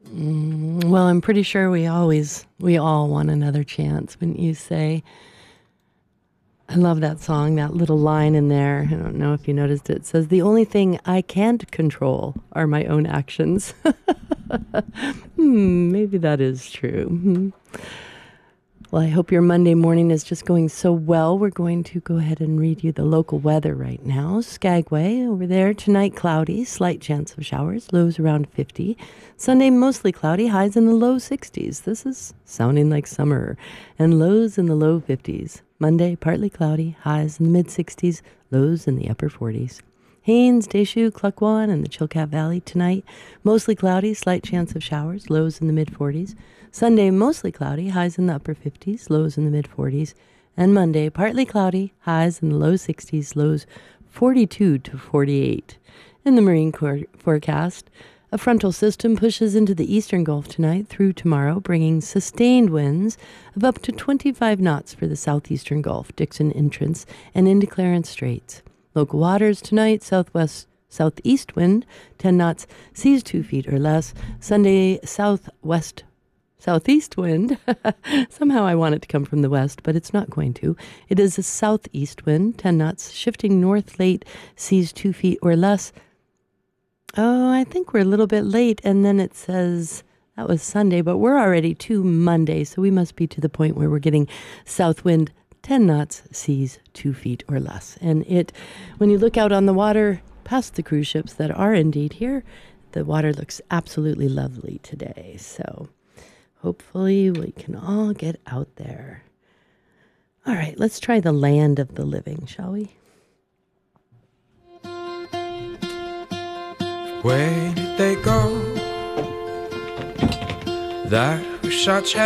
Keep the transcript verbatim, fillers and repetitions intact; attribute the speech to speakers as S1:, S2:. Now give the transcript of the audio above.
S1: Mm, well, I'm pretty sure we always, we all want another chance, wouldn't you say? I love that song, that little line in there. I don't know if you noticed it. It says, the only thing I can't control are my own actions. hmm, maybe that is true. Hmm. Well, I hope your Monday morning is just going so well. We're going to go ahead and read you the local weather right now. Skagway over there tonight, cloudy, slight chance of showers, lows around fifty. Sunday, mostly cloudy, highs in the low sixties. This is sounding like summer. And lows in the low fifties. Monday, partly cloudy, highs in the mid sixties, lows in the upper forties. Haines, Deschutes, Cluckwan, and the Chilkat Valley tonight. Mostly cloudy, slight chance of showers, lows in the mid forties. Sunday, mostly cloudy, highs in the upper fifties, lows in the mid forties. And Monday, partly cloudy, highs in the low sixties, lows forty-two to forty-eight. In the Marine Corps forecast, a frontal system pushes into the eastern Gulf tonight through tomorrow, bringing sustained winds of up to twenty-five knots for the southeastern Gulf, Dixon Entrance, and into Clarence Straits. Local waters tonight, southwest, southeast wind, ten knots, seas two feet or less. Sunday, southwest, southeast wind. Somehow I want it to come from the west, but it's not going to. It is a southeast wind, ten knots, shifting north late, seas two feet or less. Oh, I think we're a little bit late, and then it says that was Sunday, but we're already to Monday, so we must be to the point where we're getting south wind, ten knots, seas two feet or less. And it, when you look out on the water past the cruise ships that are indeed here, the water looks absolutely lovely today. So hopefully we can all get out there. All right, let's try the land of the living, shall we?
S2: Where did they go? That was such